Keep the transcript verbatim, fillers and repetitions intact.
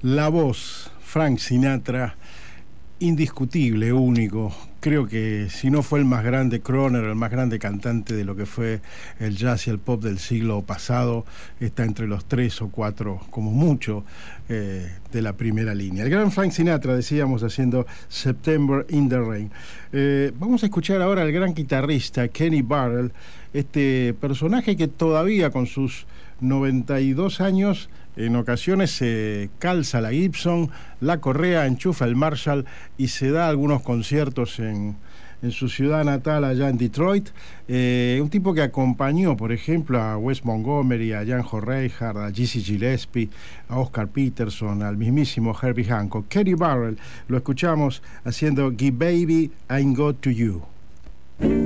La voz, Frank Sinatra, indiscutible, único. Creo que si no fue el más grande crooner, el más grande cantante de lo que fue el jazz y el pop del siglo pasado, está entre los tres o cuatro, como mucho, eh, de la primera línea. El gran Frank Sinatra, decíamos, haciendo September in the Rain. Eh, vamos a escuchar ahora al gran guitarrista Kenny Burrell, este personaje que todavía con sus noventa y dos años en ocasiones se calza la Gibson, la correa, enchufa el Marshall y se da algunos conciertos en, en su ciudad natal allá en Detroit. Eh, un tipo que acompañó, por ejemplo, a Wes Montgomery, a Jan Reinhardt, a Dizzy Gillespie, a Oscar Peterson, al mismísimo Herbie Hancock. Kenny Burrell, lo escuchamos haciendo Give Baby, I'm Go to You.